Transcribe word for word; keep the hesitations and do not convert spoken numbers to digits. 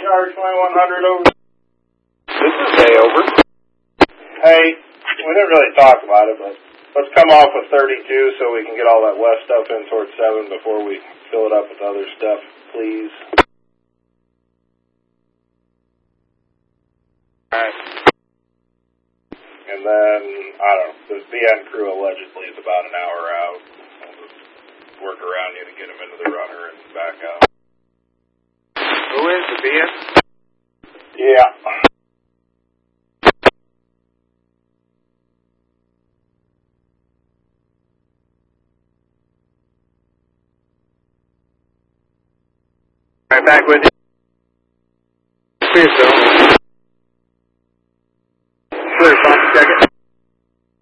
Tower twenty-one hundred over. This is Day over. Hey, we didn't really talk about it, but let's come off with thirty-two so we can get all that west stuff in towards seven before we fill it up with other stuff, please. Alright. And then, I don't know, this B N crew allegedly is about an hour out. I'll just work around you to get them into the runner and back out. Who is the B N? Yeah. Right back with you. Please, Bill.